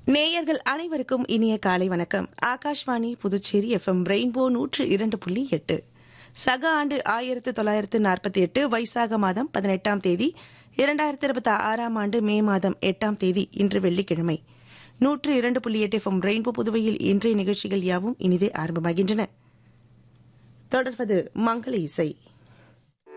நேயர்கள் அனைவருக்கும் இனிய காலை வணக்கம். Akashvani Puducherry FM rainbow 102.8. சக ஆண்டு 1948 வைசாக மாதம் 18ஆம் தேதி 2026ஆம் ஆண்டு மே மாதம் 8ஆம் தேதி இன்று வெள்ளிக்கிழமை. 102.8 FM ரெயின்போ புதுவையில் இன்றைய நிகழ்ச்சிகள் யாவும் இனிதே ஆரம்பமாகின்றன. தொடர்வது மங்கள இசை.